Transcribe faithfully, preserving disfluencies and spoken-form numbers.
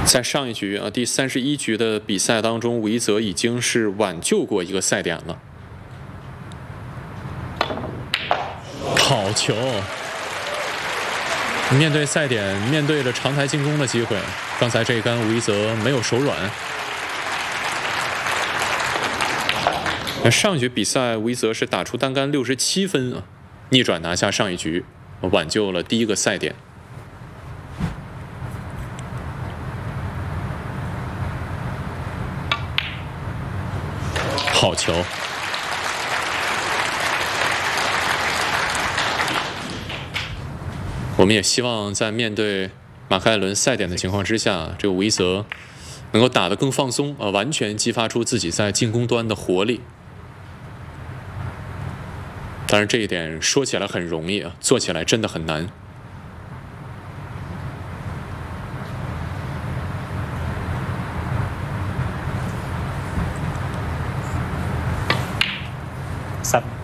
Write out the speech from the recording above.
在上一局啊，第三十一局的比赛当中，韦泽已经是挽救过一个赛点了。好球！面对赛点，面对着长台进攻的机会，刚才这一杆韦泽没有手软。那上一局比赛，韦泽是打出单杆六十七分啊，逆转拿下上一局，挽救了第一个赛点。好球！我们也希望在面对马克艾伦赛点的情况之下，这个韦泽能够打得更放松啊，完全激发出自己在进攻端的活力。当然，这一点说起来很容易啊，做起来真的很难。 三。